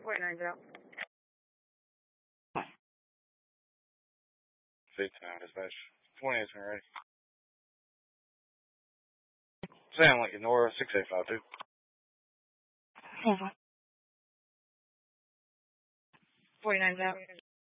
49's out. 15 dispatch. 28's been ready. Sam Lincoln Nora, 6852. 49's out.